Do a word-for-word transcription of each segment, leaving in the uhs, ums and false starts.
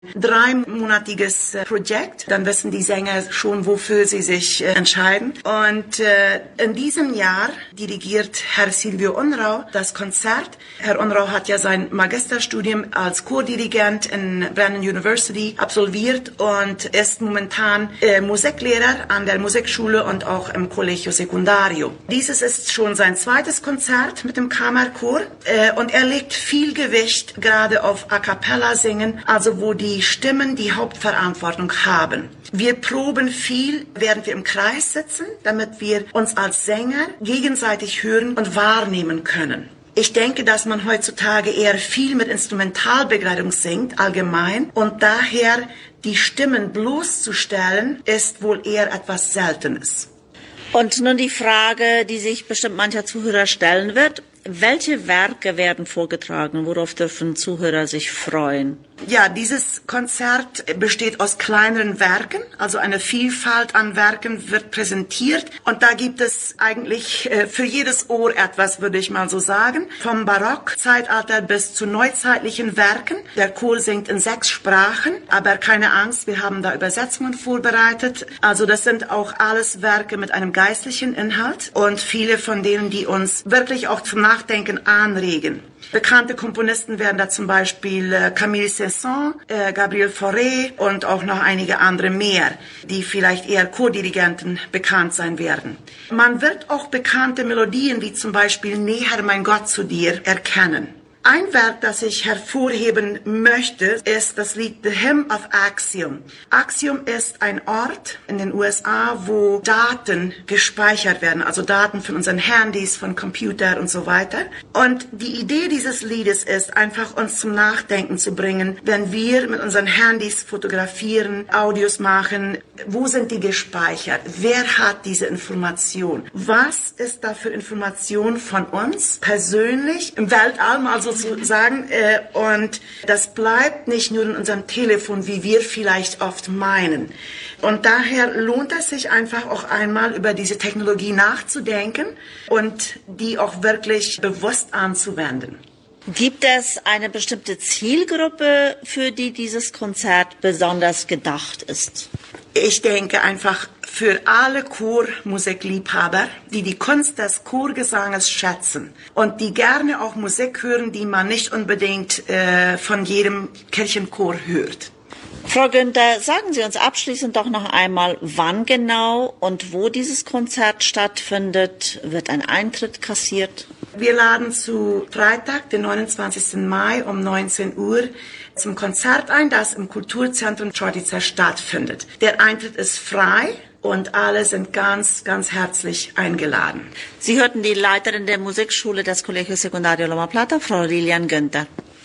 Dreimonatiges Projekt, dann wissen die Sänger schon, wofür sie sich äh, entscheiden. Und äh, in diesem Jahr dirigiert Herr Silvio Unrau das Konzert. Herr Unrau hat ja sein Magisterstudium als Chordirigent in Brandon University absolviert und ist momentan äh, Musiklehrer an der Musikschule und auch im Collegio Secundario. Dieses ist schon sein zweites Konzert mit dem Kammerchor äh, und er legt viel Gewicht gerade auf A Cappella singen, also wo die Stimmen die Hauptverantwortung haben. Wir proben viel, während wir im Kreis sitzen, damit wir uns als Sänger gegenseitig hören und wahrnehmen können. Ich denke, dass man heutzutage eher viel mit Instrumentalbegleitung singt, allgemein, und daher die Stimmen bloßzustellen, ist wohl eher etwas Seltenes. Und nun die Frage, die sich bestimmt mancher Zuhörer stellen wird: Welche Werke werden vorgetragen? Worauf dürfen Zuhörer sich freuen? Ja, dieses Konzert besteht aus kleineren Werken, also eine Vielfalt an Werken wird präsentiert. Und da gibt es eigentlich äh, für jedes Ohr etwas, würde ich mal so sagen. Vom Barockzeitalter bis zu neuzeitlichen Werken. Der Chor singt in sechs Sprachen, aber keine Angst, wir haben da Übersetzungen vorbereitet. Also das sind auch alles Werke mit einem geistlichen Inhalt und viele von denen, die uns wirklich auch zum Nachdenken anregen. Bekannte Komponisten werden da zum Beispiel äh, Camille Saint-Saëns, äh, Gabriel Fauré und auch noch einige andere mehr, die vielleicht eher Chordirigenten bekannt sein werden. Man wird auch bekannte Melodien wie zum Beispiel Näher mein Gott zu dir erkennen. Ein Werk, das ich hervorheben möchte, ist das Lied The Hymn of Axiom. Axiom ist ein Ort in den U S A, wo Daten gespeichert werden, also Daten von unseren Handys, von Computer und so weiter. Und die Idee dieses Liedes ist einfach, uns zum Nachdenken zu bringen, wenn wir mit unseren Handys fotografieren, Audios machen, wo sind die gespeichert? Wer hat diese Information? Was ist da für Information von uns persönlich im Weltall, also sozusagen, äh, und das bleibt nicht nur in unserem Telefon, wie wir vielleicht oft meinen. Und daher lohnt es sich einfach auch einmal über diese Technologie nachzudenken und die auch wirklich bewusst anzuwenden. Gibt es eine bestimmte Zielgruppe, für die dieses Konzert besonders gedacht ist? Ich denke einfach für alle Chormusikliebhaber, die die Kunst des Chorgesanges schätzen und die gerne auch Musik hören, die man nicht unbedingt äh, von jedem Kirchenchor hört. Frau Günther, sagen Sie uns abschließend doch noch einmal, wann genau und wo dieses Konzert stattfindet. Wird ein Eintritt kassiert? Wir laden zu Freitag, den neunundzwanzigsten Mai um neunzehn Uhr zum Konzert ein, das im Kulturzentrum Čortica stattfindet. Der Eintritt ist frei und alle sind ganz, ganz herzlich eingeladen. Sie hörten die Leiterin der Musikschule des Collegio Secundario Loma Plata, Frau Lilian Günther.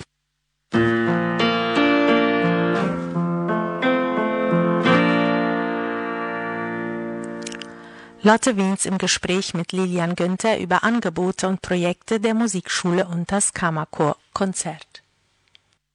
Lotte Wiens im Gespräch mit Lilian Günther über Angebote und Projekte der Musikschule und das Kammerchorkonzert.